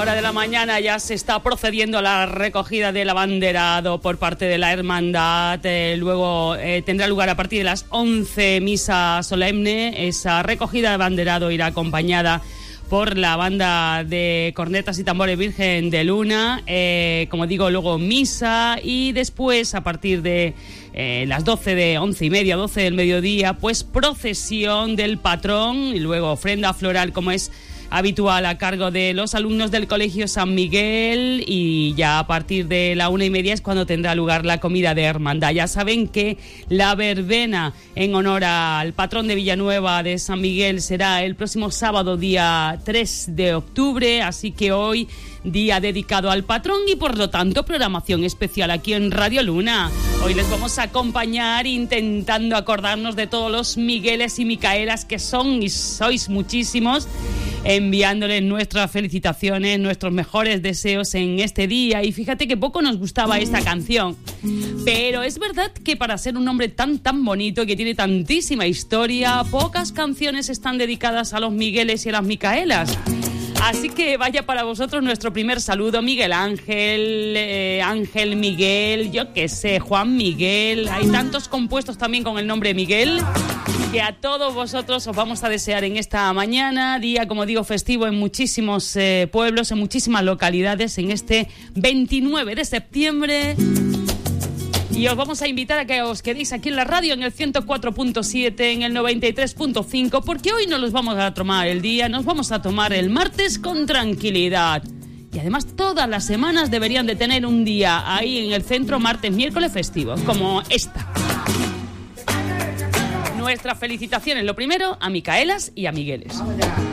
hora de la mañana ya se está procediendo a la recogida del abanderado por parte de la hermandad. Luego tendrá lugar a partir de las 11 misa solemne. Esa recogida de abanderado irá acompañada por la banda de cornetas y tambores Virgen de Luna, como digo, luego misa, y después a partir de las 11:30, 12 del mediodía, pues procesión del patrón y luego ofrenda floral, como es habitual, a cargo de los alumnos del Colegio San Miguel, y ya a partir de la 1:30 es cuando tendrá lugar la comida de hermandad. Ya saben que la verbena en honor al patrón de Villanueva de San Miguel será el próximo sábado, día 3 de octubre, así que hoy día dedicado al patrón y por lo tanto programación especial aquí en Radio Luna. Hoy les vamos a acompañar intentando acordarnos de todos los Migueles y Micaelas que son y sois muchísimos, enviándoles nuestras felicitaciones, nuestros mejores deseos en este día. Y fíjate que poco nos gustaba esta canción, pero es verdad que para ser un nombre tan bonito, que tiene tantísima historia, pocas canciones están dedicadas a los Migueles y a las Micaelas. Así que vaya para vosotros nuestro primer saludo, Miguel Ángel, Ángel Miguel, yo qué sé, Juan Miguel. Hay tantos compuestos también con el nombre Miguel, que a todos vosotros os vamos a desear en esta mañana, día, como digo, festivo en muchísimos pueblos, en muchísimas localidades, en este 29 de septiembre. Y os vamos a invitar a que os quedéis aquí en la radio, en el 104.7, en el 93.5, porque hoy no nos vamos a tomar el día, nos vamos a tomar el martes con tranquilidad. Y además todas las semanas deberían de tener un día ahí en el centro, martes, miércoles festivos, como esta. Nuestras felicitaciones, lo primero, a Micaelas y a Migueles.